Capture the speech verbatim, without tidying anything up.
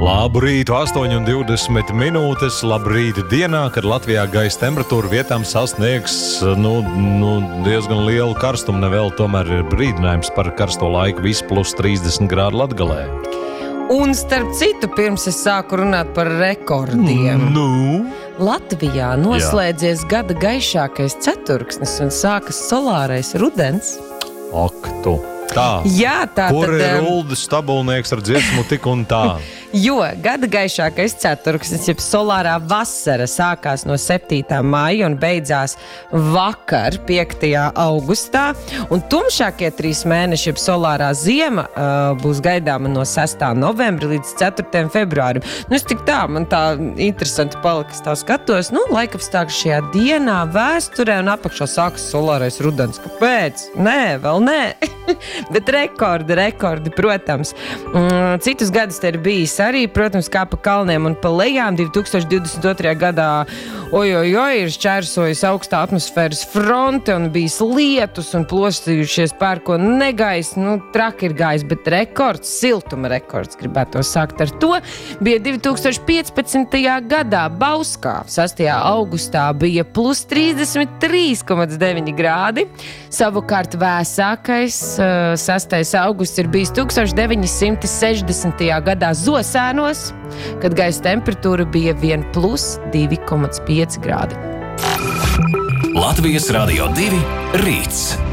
Labu rītu, astoņi un divdesmit minūtes, labu rītu dienā, kad Latvijā gaisa temperatūra vietām sasniegs nu, nu, diezgan lielu karstumu, nevēl tomēr ir brīdinājums par karsto laiku, viss plus trīsdesmit grādu Latgalē. Un starp citu, pirms es sāku runāt par rekordiem. Nu? Latvijā noslēdzies Jā. Gada gaišākais ceturksnis un sākas solārais rudens. Ak, tu. Tā. Jā, tā Kur tad, ir Uldis Stabulnieks ar dziesmu tik un tā? Jo gada gaišākais ceturksnis, jeb solārā vasara, sākās no septītā maija un beidzās vakar, piektajā augustā. Un tumšākie trīs mēneši, jeb solārā ziema, uh, būs gaidāma no sestā novembra līdz ceturtajam februārim. Nu, es tik tā, man tā interesanti palika, es tā skatos, nu, laikapstākļi šajā dienā, vēsturē un apakšā sākas solārais rudens. Kāpēc? Nē, vēl nē. Bet rekordi, rekordi, protams. Mm, citus gadus te ir bijis arī, protams, kā pa kalniem un pa lejām. divi tūkstoši divdesmit otrajā gadā ojojoj ir šķērsojis augstā atmosfēras fronte un bijis lietus un plosījušies pērkona negaisa. Nu, traki ir gājis, bet rekords, siltuma rekords, gribētu sākt ar to, bija divi tūkstoši piecpadsmitajā gadā Bauskā. sastajā augustā bija plus trīsdesmit trīs komats deviņi grādi. Savukārt vēsākais sastais augusts ir bijis deviņdesmit sešdesmitajā gadā Zosēnos, kad gaisa temperatūra bija viens plus divi komats pieci grādi. Latvijas Radio divi rīts.